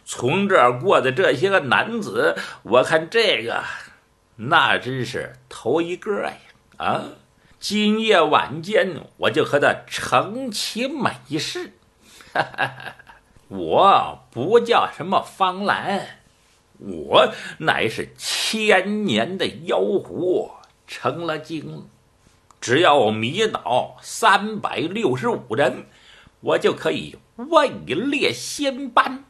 从这儿过的这些个男子，我看这个那真是头一个呀！啊，今夜晚间我就和他成其美事。我不叫什么方兰，我乃是千年的妖狐，成了精了。只要迷倒365人，我就可以位列仙班。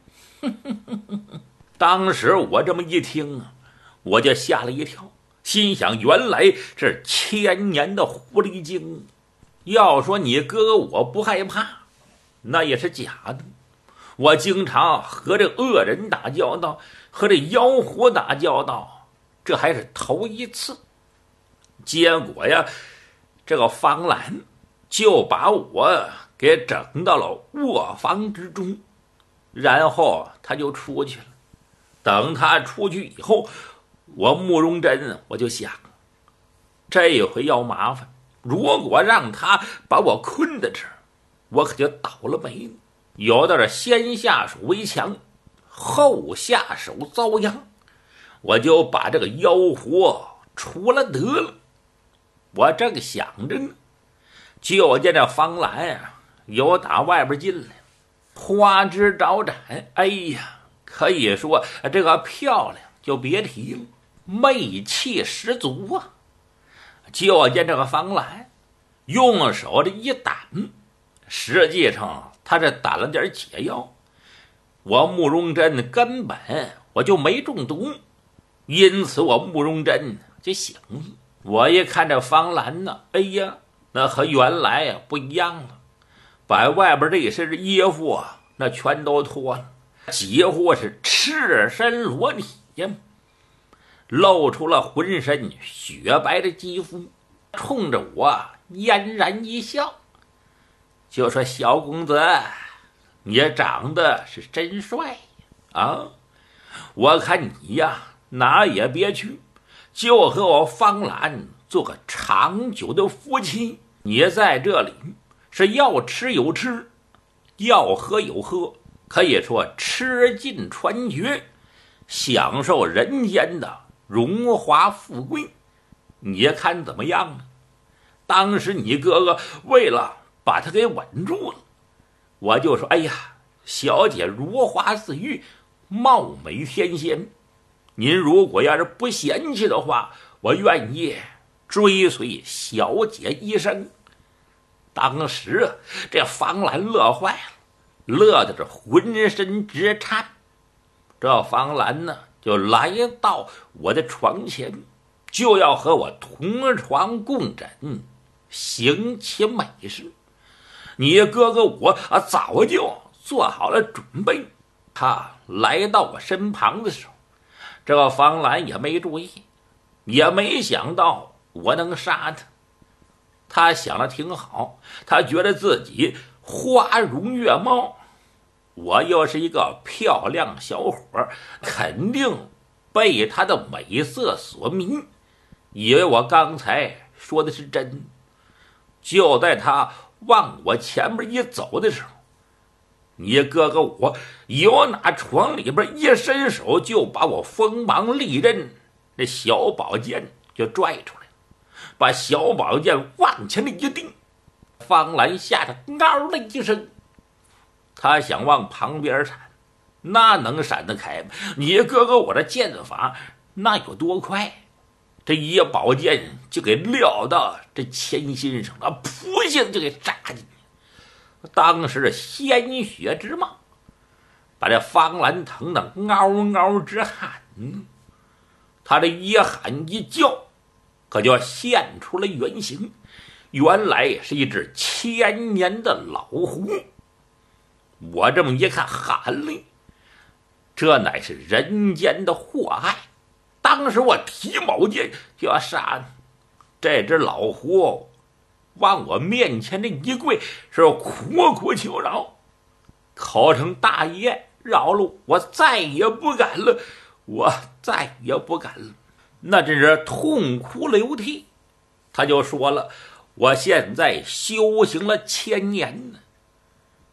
当时我这么一听，我就吓了一跳，心想原来是千年的狐狸精。要说你哥哥我不害怕，那也是假的。我经常和这恶人打交道，和这妖狐打交道，这还是头一次。结果呀，这个方兰就把我给整到了卧房之中，然后他就出去了。等他出去以后，我慕容真我就想，这回要麻烦，如果让他把我困在这儿，我可就倒了霉了。有的是先下手为强，后下手遭殃，我就把这个妖狐除了得了。我正想着呢，就见这方兰啊由打外边进来，花枝招展，哎呀，可以说这个漂亮就别提了，媚气十足啊。就见这个方兰用手这一掸，实际上他这掸了点解药，我慕容真根本我就没中毒，因此我慕容真就醒了。我一看这方兰呢，哎呀，那和原来不一样了，把外边这一身衣服啊那全都脱了，几乎是赤身裸体呀，露出了浑身雪白的肌肤，冲着我嫣然一笑，就说小公子，你长得是真帅啊！我看你呀哪也别去，就和我方兰做个长久的夫妻。你在这里是要吃有吃，要喝有喝，可以说吃尽穿绝，享受人间的荣华富贵。你看怎么样呢？当时你哥哥为了把他给稳住了，我就说，哎呀，小姐如花似玉，貌美天仙，您如果要是不嫌弃的话，我愿意追随小姐一生。当时这方兰乐坏了，乐的是浑身直颤。这方兰呢就来到我的床前，就要和我同床共枕，行其美事。你哥哥我早就做好了准备。他来到我身旁的时候，这个方兰也没注意，也没想到我能杀他。他想的挺好，他觉得自己花容月貌，我又是一个漂亮小伙，肯定被他的美色所迷，以为我刚才说的是真。就在他往我前面一走的时候，你哥哥我由那床里边一伸手，就把我锋芒利刃这小宝剑就拽出来了，把小宝剑往前的一钉。方兰吓得嗷的一声，他想往旁边闪，那能闪得开吗？你哥哥我这剑法那有多快？这一宝剑就给撂到这前心上了，噗一下就给扎进去。当时的鲜血直冒，把这方兰疼得嗷嗷直喊。他这一喊一叫，可就现出了原形，原来是一只千年的老狐。我这么一看，喊了，这乃是人间的祸害。当时我提宝剑就要杀他，这只老狐往我面前这一跪，是苦苦求饶，口称大爷饶了我，再也不敢了，我再也不敢了。那真是痛哭流涕。他就说了，我现在修行了1000年呢，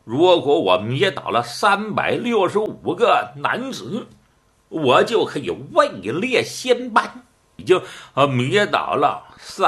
如果我灭倒了365个男子，我就可以位列仙班。已经灭倒了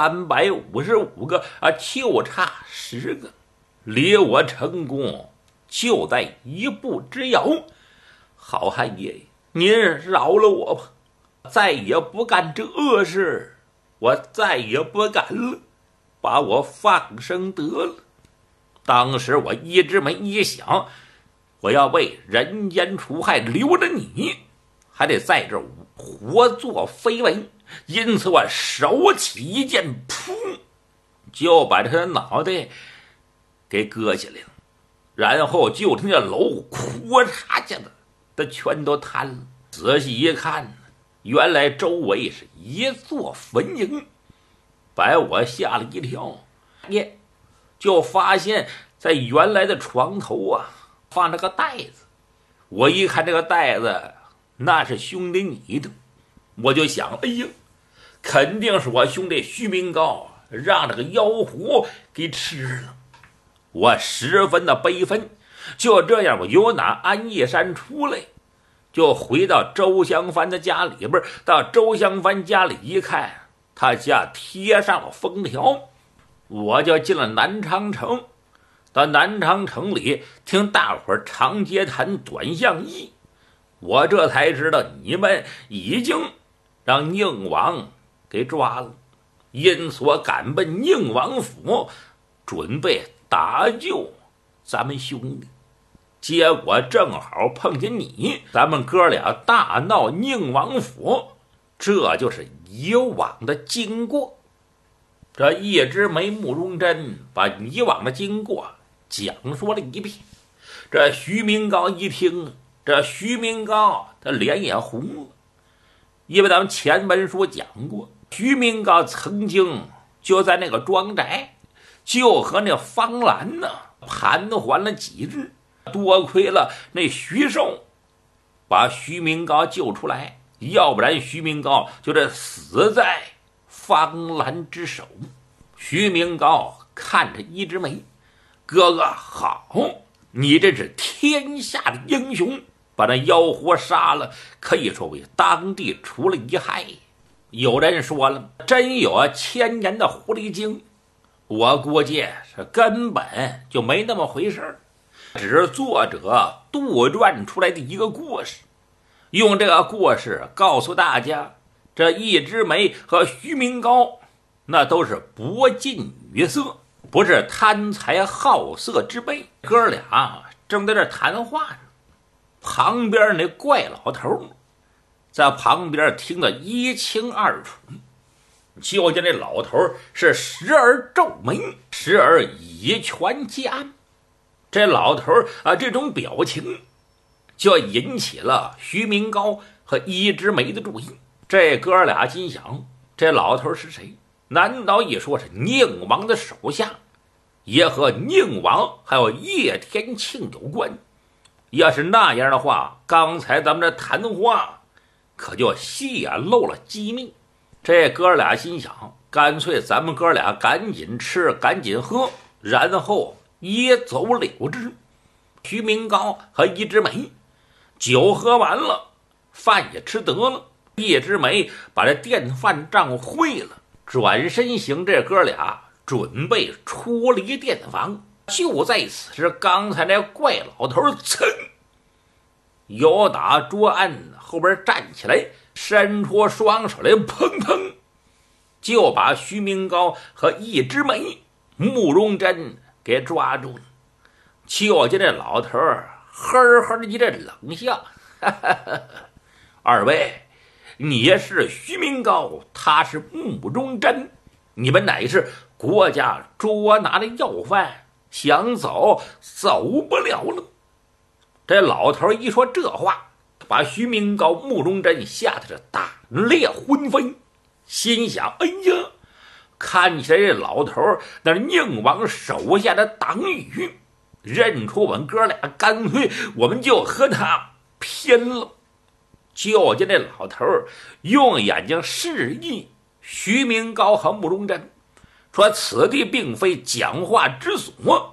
355个就差10个，离我成功就在一步之遥。好汉爷爷，您饶了我吧，再也不干这恶事，我再也不干了，把我放生得了。当时我一直没一想，我要为人间除害，留着你还得在这活做非为，因此我手起一剑，噗，就把他的脑袋给割下来了，然后就听这楼咔嚓下的全都瘫了。仔细一看，原来周围是一座坟茔，把我吓了一跳。就发现在原来的床头放着个袋子，我一看这个袋子，那是兄弟你的，我就想，哎呀，肯定是我兄弟徐明高让这个妖狐给吃了。我十分的悲愤。就这样，我又拿安叶山出来，就回到周香帆的家里边。到周香帆家里一看，他家贴上了封条，我就进了南昌城。到南昌城里听大伙儿长街谈短巷议，我这才知道你们已经让宁王给抓了，因所赶奔宁王府，准备打救咱们兄弟。结果正好碰见你，咱们哥俩大闹宁王府，这就是以往的经过。这一枝梅慕容珍把以往的经过讲说了一遍。这徐明高一听，这徐明高他脸也红了，因为咱们前文书讲过，徐明高曾经就在那个庄宅就和那方兰盘桓了几日，多亏了那徐寿把徐明高救出来，要不然徐明高就这死在方兰之手。徐明高看着一枝梅，哥哥好，你这是天下的英雄，把那妖狐杀了，可以说为当地除了一害。有人说了，真有1000年的狐狸精，我估计是根本就没那么回事，只是作者杜撰出来的一个故事，用这个故事告诉大家，这一枝梅和徐明高那都是博尽女色，不是贪财好色之辈。哥俩正在这谈话呢，旁边那怪老头在旁边听得一清二楚。就见这老头是时而皱眉，时而以拳夹。这老头这种表情就引起了徐明高和一枝梅的注意。这哥俩心想，这老头是谁？难道一说是宁王的手下，也和宁王还有叶天庆有关？要是那样的话，刚才咱们这谈话可就泄露了机密。这哥俩心想，干脆咱们哥俩赶紧吃赶紧喝，然后一走了之。徐明高和一枝梅酒喝完了，饭也吃得了，一枝梅把这电饭账汇了，转身行，这哥俩准备出离店房。就在此时，刚才那怪老头噌由打桌案后边站起来，伸出双手来，砰砰就把徐明高和一枝梅、慕容珍给抓住了。就见这老头呵呵的一阵冷笑，哈哈哈，二位，你是徐明高，他是慕容珍，你们乃是国家捉拿的要犯，想走走不了了。这老头一说这话，把徐明高、慕容珍吓得是胆裂魂飞，心想，哎呀，看起来这老头那是宁王手下的党羽，认出我们哥俩，干脆我们就和他拼了。就见这老头用眼睛示意徐明高和慕容珍，说此地并非讲话之所，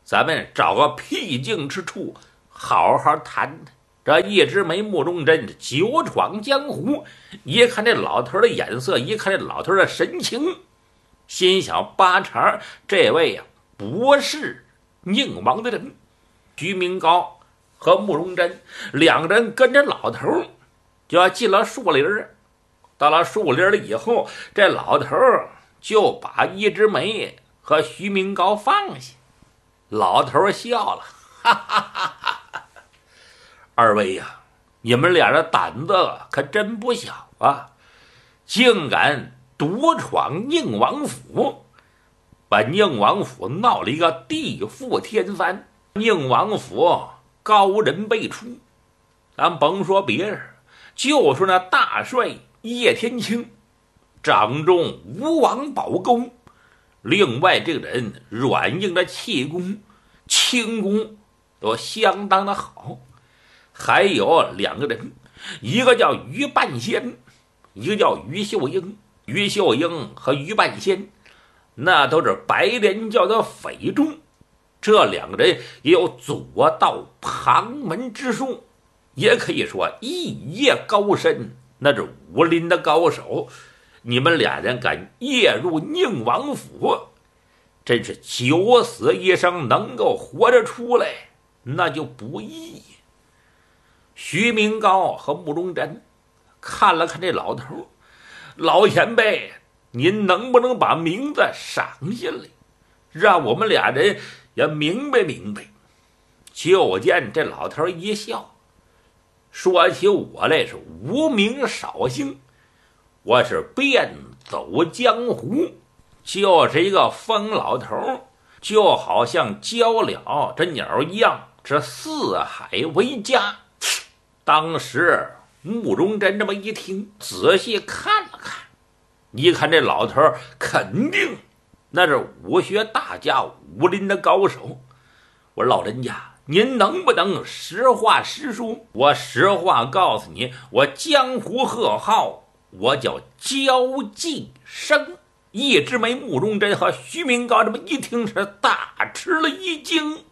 咱们找个僻静之处好好谈谈。这一枝梅慕容真久闯江湖，一看这老头的眼色，一看这老头的神情，心想八成这位不是宁王的人。徐明高和慕容真两人跟着老头就要进了树林。到了树林了以后，这老头就把一枝梅和徐明高放下。老头笑了，哈哈哈哈！二位呀，你们俩的胆子可真不小啊，竟敢独闯宁王府，把宁王府闹了一个地覆天翻。宁王府高人辈出，咱甭说别人，就说那大帅叶天青掌中吴王宝钩，另外这个人软硬的气功轻功都相当的好。还有两个人，一个叫于半仙，一个叫于秀英。于秀英和于半仙那都是白莲教的匪众，这两个人也有左道旁门之术，也可以说一夜高深，那是武林的高手。你们俩人敢夜入宁王府，真是九死一生，能够活着出来那就不易。徐明高和慕容真看了看这老头，老前辈，您能不能把名字赏下来，让我们俩人也明白明白。就见这老头一笑，说起我来是无名少姓，我是遍走江湖，就是一个疯老头，就好像鹪鹩这鸟一样，是四海为家。当时慕容真这么一听，仔细看了看，一看这老头肯定那是武学大家，武林的高手。我说老人家，您能不能实话实说？我实话告诉你，我江湖贺号，我叫焦继生。一枝梅慕容真和徐明高这么一听，是大吃了一惊。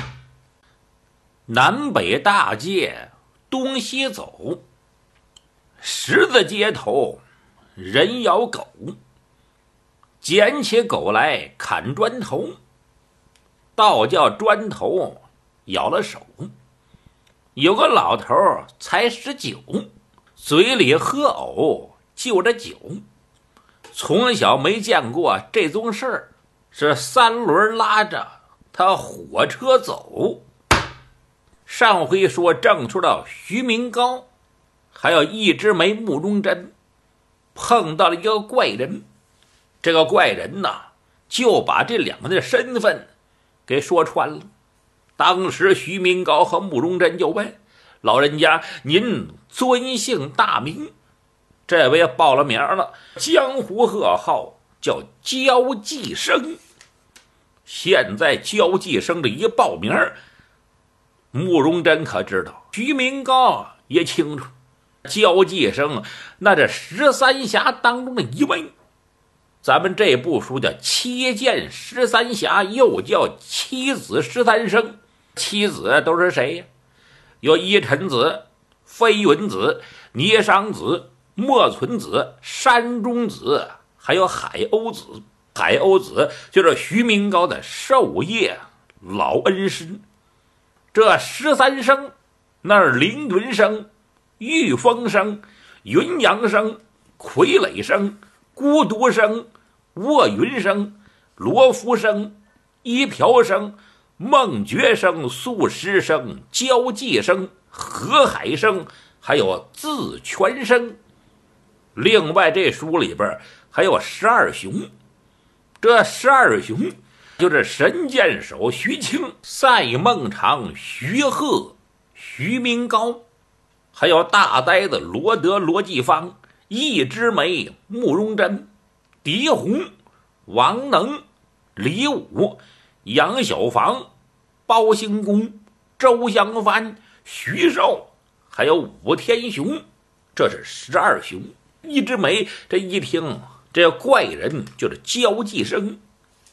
南北大街东西走，十字街头人咬狗，捡起狗来砍砖头，倒叫砖头咬了手。有个老头才19，嘴里喝藕就着酒，从小没见过这宗事儿，是三轮拉着他火车走。上回说正说到徐明高还有一枝梅慕容真碰到了一个怪人，这个怪人呢就把这两个人的身份给说穿了。当时徐明高和慕容真就问老人家，您尊姓大名？这位报了名了，江湖贺号叫焦继生。现在焦继生这一报名，慕容真可知道，徐明高也清楚，焦继生那这13侠当中的一位。咱们这部书叫七剑13侠，又叫七子13生。七子都是谁呀？有依陈子、飞云子、霓裳子、莫存子、山中子，还有海鸥子。海鸥子就是徐明高的授业老恩师。这13生那是凌云生、御风生、云阳生、傀儡生、孤独生、卧云生、罗浮生、一瓢生、孟觉生、素师生、焦继生、河海生，还有自全生。另外这书里边还有12雄，这12雄就是神箭手徐青、赛孟尝、徐鹤、徐明高，还有大呆子罗德、罗继芳、一枝梅慕容真、狄红、王能、李武、杨小房、包兴公、周香帆、徐寿，还有武天雄。这是12雄。一枝梅这一听，这怪人就是焦继生。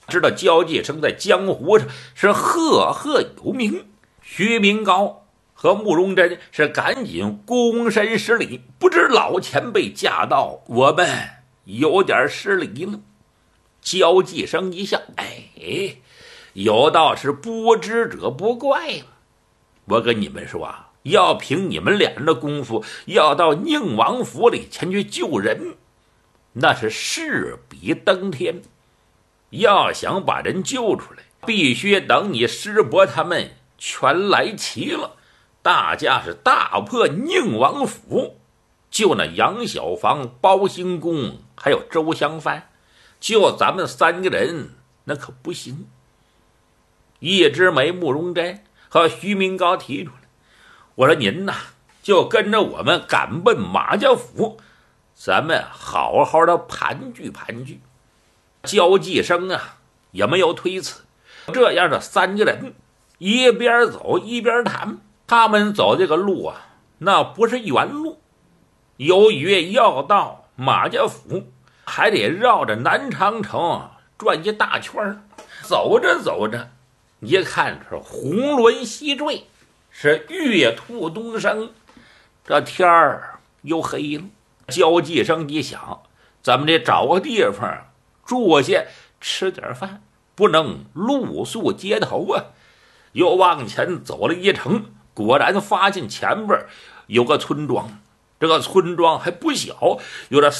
知道焦继生在江湖上是赫赫有名。徐明高和慕容真是赶紧躬身施礼，不知老前辈驾到，我们有点失礼了。焦继生一笑，有道是不知者不怪嘛。我跟你们说啊，要凭你们俩人的功夫，要到宁王府里前去救人，那是势比登天。要想把人救出来，必须等你师伯他们全来齐了，大家是大破宁王府，就那杨小房、包兴公还有周香帆，就咱们3个人那可不行。一枝梅、慕容真和徐明高提出来，我说您呐，就跟着我们赶奔马家府，咱们好好的盘踞盘踞。焦继生啊也没有推辞，这样的3个人一边走一边谈。他们走这个路啊，那不是原路，由于要到马家府，还得绕着南长城转一大圈。走着走着，一看是红轮西坠，是月兔东升，这天儿又黑了。焦继生一想，咱们得找个地方住下吃点饭，不能露宿街头啊。又往前走了一程，果然发现前边有个村庄，这个村庄还不小，有着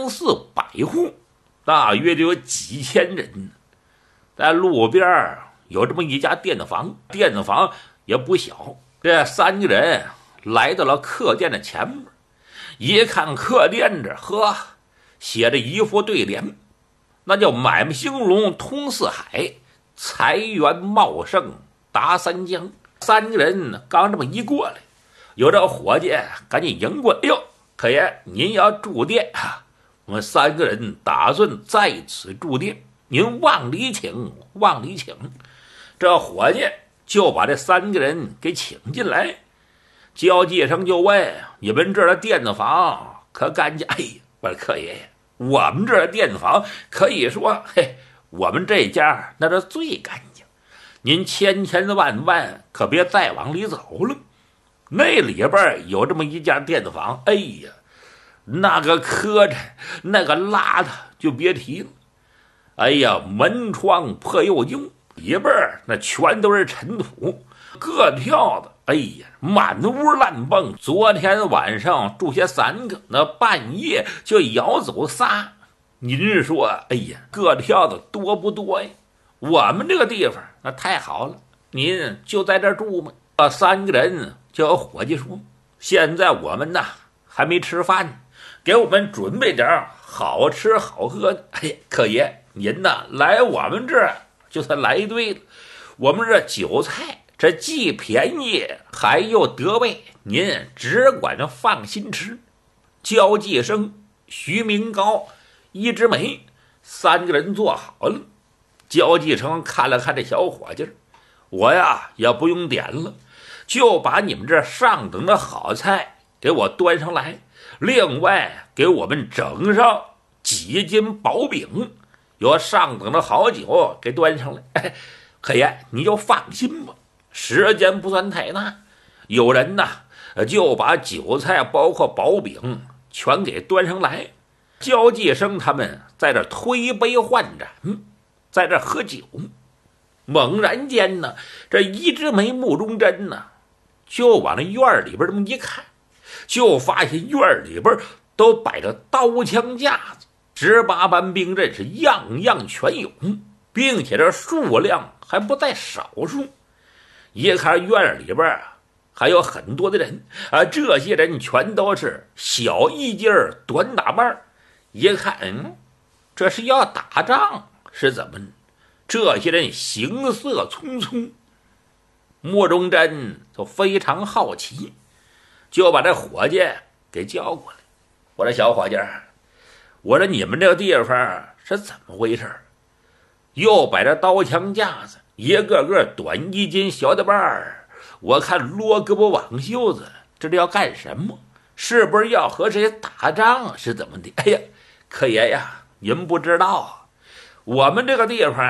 3、400户，大约就有几千人。在路边有这么一家店房，店房也不小。这3个人来到了客店的前面，一看客店这写着一副对联，那叫买卖兴隆通四海，财源茂盛达三江。3个人刚这么一过来，有这伙计赶紧迎过来，哎呦，客爷您要住店啊？我们3个人打算在此住店，您往里请，往里请。这伙计就把这3个人给请进来。焦继生就问，你们这儿的店房可干净？我说客爷，我们这儿的店房可以说，我们这家那是最干净，您千万万可别再往里走了。那里边有这么一家店房，那个磕碜，那个邋遢就别提了。门窗破又旧，里边那全都是尘土，各跳的满屋烂蹦。昨天晚上住下3个，那半夜就咬走仨。您说各跳的多不多呀？我们这个地方那太好了，您就在这儿住吗？3个人就有伙计说，现在我们呐还没吃饭，给我们准备点好吃好喝的。客爷您呐来我们这儿就算来对了，我们这酒菜这既便宜还又得味，您只管着放心吃。焦继生、徐明高、一枝梅3个人坐好了。焦继生看了看这小伙计，我呀也不用点了，就把你们这上等的好菜给我端上来，另外给我们整上几斤薄饼，有上等的好酒给端上来。客爷你就放心吧，时间不算太大。有人呐就把酒菜包括薄饼全给端上来。焦继生他们在这推杯换盏，在这喝酒。猛然间呢，这一枝梅、慕容真呢就往那院里边这么一看，就发现院里边都摆着刀枪架子，18般兵刃是样样全有，并且这数量还不在少数。一看院里边还有很多的人这些人全都是小衣襟短打扮。一看这是要打仗是怎么？这些人行色匆匆。慕容真就非常好奇，就把这伙计给叫过来。我说小伙计，我说你们这个地方是怎么回事？又摆着刀枪架子，一个个短衣襟小的伴我看罗胳膊挽袖子，这是要干什么？是不是要和谁打仗是怎么的？客爷呀，您不知道我们这个地方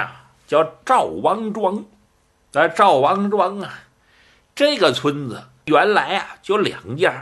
叫赵王庄。赵王庄啊，这个村子原来啊就2家，